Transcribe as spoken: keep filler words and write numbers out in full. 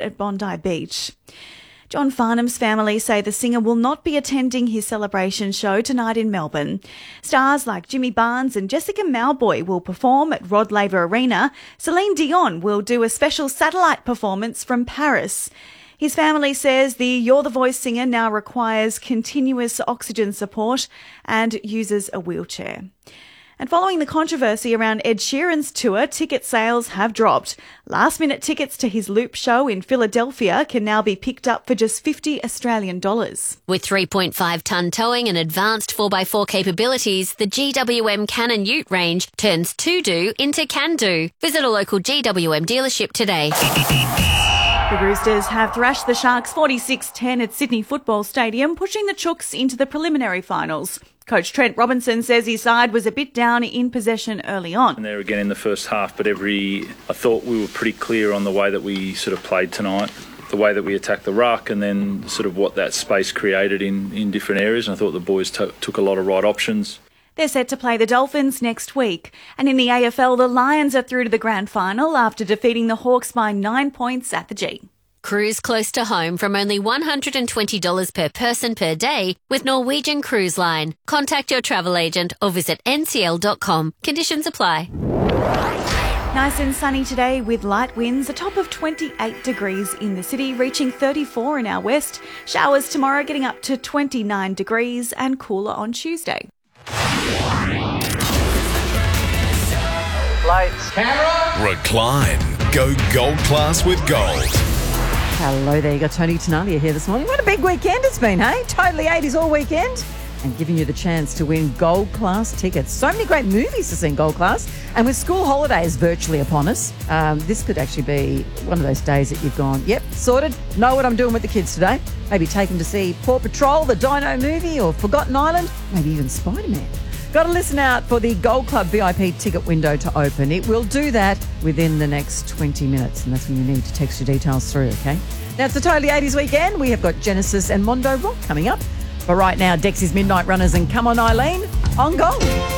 at Bondi Beach. John Farnham's family say the singer will not be attending his celebration show tonight in Melbourne. Stars like Jimmy Barnes and Jessica Mauboy will perform at Rod Laver Arena. Celine Dion will do a special satellite performance from Paris. His family says the You're the Voice singer now requires continuous oxygen support and uses a wheelchair. And following the controversy around Ed Sheeran's tour, ticket sales have dropped. Last-minute tickets to his Loop show in Philadelphia can now be picked up for just fifty Australian dollars. With three point five tonne towing and advanced four by four capabilities, the G W M Cannon Ute range turns to-do into can-do. Visit a local G W M dealership today. The Roosters have thrashed the Sharks forty-six ten at Sydney Football Stadium, pushing the Chooks into the preliminary finals. Coach Trent Robinson says his side was a bit down in possession early on. And there again in the first half, but every I thought we were pretty clear on the way that we sort of played tonight, the way that we attacked the ruck, and then sort of what that space created in, in different areas. And I thought the boys t- took a lot of right options. They're set to play the Dolphins next week. And in the A F L, the Lions are through to the grand final after defeating the Hawks by nine points at the G. Cruise close to home from only one hundred twenty dollars per person per day with Norwegian Cruise Line. Contact your travel agent or visit N C L dot com. Conditions apply. Nice and sunny today with light winds, a top of twenty-eight degrees in the city, reaching thirty-four in our west. Showers tomorrow getting up to twenty-nine degrees and cooler on Tuesday. Lights. Camera. Recline. Go gold class with gold. Hello there, you got Tony Tenalia here this morning. What a big weekend it's been, hey? Totally eighties all weekend. And giving you the chance to win gold class tickets. So many great movies to see in gold class. And with school holidays virtually upon us, um, this could actually be one of those days that you've gone, yep, sorted, know what I'm doing with the kids today. Maybe take them to see Paw Patrol, the Dino movie, or Forgotten Island, maybe even Spider-Man. Got to listen out for the Gold Club V I P ticket window to open. It will do that within the next twenty minutes, and that's when you need to text your details through, okay? Now, it's the Totally eighties weekend. We have got Genesis and Mondo Rock coming up. But right now, Dexy's Midnight Runners and Come On Eileen on Gold.